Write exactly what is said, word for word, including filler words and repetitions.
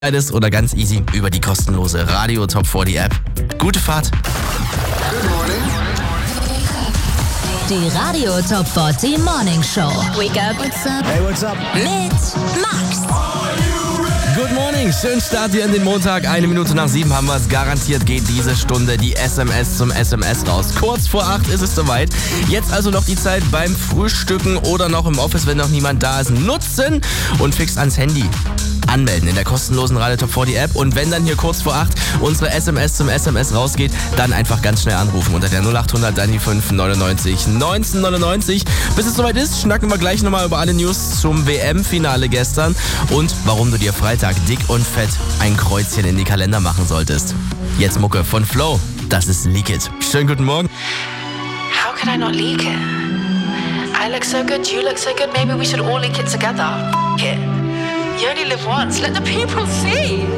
ist oder ganz easy über die kostenlose Radio Top vierzig App. Gute Fahrt! Die Radio Top vierzig Morning Show. Wake up. What's up? Hey, what's up? Mit Max. Good morning, schönen Start hier in den Montag. Eine Minute nach sieben haben wir es. Garantiert geht diese Stunde die S M S zum S M S raus. Kurz vor acht ist es soweit. Jetzt also noch die Zeit beim Frühstücken oder noch im Office, wenn noch niemand da ist, nutzen und fix ans Handy anmelden in der kostenlosen Radio Top vierzig App. Und wenn dann hier kurz vor acht unsere S M S zum S M S rausgeht, dann einfach ganz schnell anrufen unter der null acht hundert dann die fünf neunundneunzig neunzehnhundertneunundneunzig. Bis es soweit ist, schnacken wir gleich nochmal über alle News zum W M-Finale gestern und warum du dir Freitag dick und fett ein Kreuzchen in die Kalender machen solltest. Jetzt Mucke von Flo, das ist Leak It. Schönen guten Morgen. How can I not leak it? I look so good, you look so good, maybe we should all leak it together. F*** it. You only live once, let the people see.